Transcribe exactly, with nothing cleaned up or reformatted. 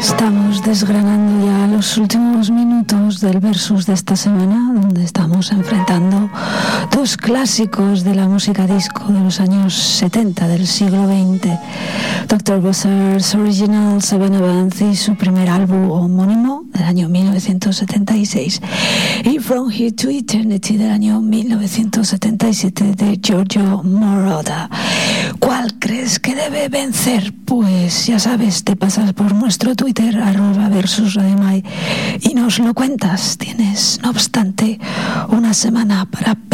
Estamos desgranando ya los últimos minutos del versus de esta semana, donde estamos enfrentando dos clásicos de la música disco de los años setenta del siglo veinte. doctor Buzzard's Original Seven Events y su primer álbum homónimo del año mil novecientos setenta y seis, y From Here to Eternity del año mil novecientos setenta y siete de Giorgio Moroder. ¿Cuál crees que debe vencer? Pues ya sabes, te pasas por nuestro Twitter, arroba versus Radimai, y nos lo cuentas. Tienes, no obstante, una semana para